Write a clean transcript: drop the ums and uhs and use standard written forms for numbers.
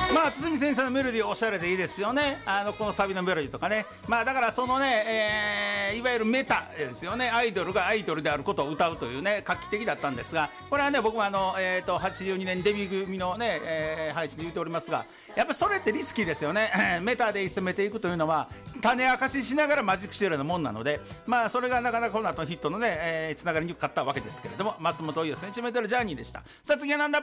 まあ堤先生のメロディーおしゃれでいいですよね。このサビのメロディーとかね、まあだからそのね、いわゆるメタですよね。アイドルがアイドルであることを歌うというね、画期的だったんですが、これはね僕も82年デビュー組のね、配置で言っておりますが、やっぱそれってリスキーですよね。メタで攻めていくというのは種明かししながらマジックしているようなもんなので、まあそれがなかなかこの後ヒットのね、つながりにくかったわけですけれども、松本伊代センチメンタルジャーニーでした。さあ次はなんだ。